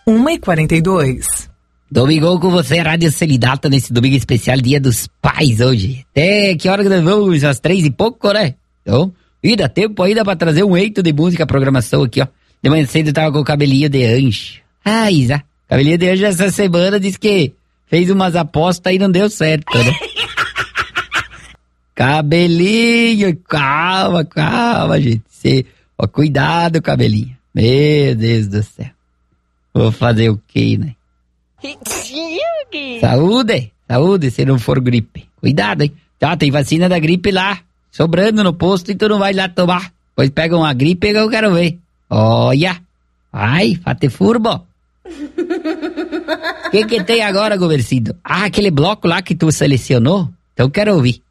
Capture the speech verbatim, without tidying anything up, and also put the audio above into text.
uma e quarenta e dois. Domingão com você, Rádio Celidata, nesse domingo especial, Dia dos Pais hoje. Até que hora que nós vamos? Às três e pouco, né? Então, e dá tempo ainda pra trazer um eito de música, programação aqui, ó. De manhã cedo eu tava com o cabelinho de anjo. Ah, Isa, cabelinho de anjo essa semana disse que fez umas apostas e não deu certo, né? Cabelinho, calma, calma, gente. Cê, ó, cuidado, cabelinho. Meu Deus do céu. Vou fazer o quê, né? Saúde, saúde, se não for gripe. Cuidado, hein? Tá, tem vacina da gripe lá, sobrando no posto e tu não vai lá tomar. Pois pega uma gripe que eu quero ver. Olha, vai, fate furbo. O que que tem agora, Govercido? Ah, aquele bloco lá que tu selecionou? Então eu quero ouvir.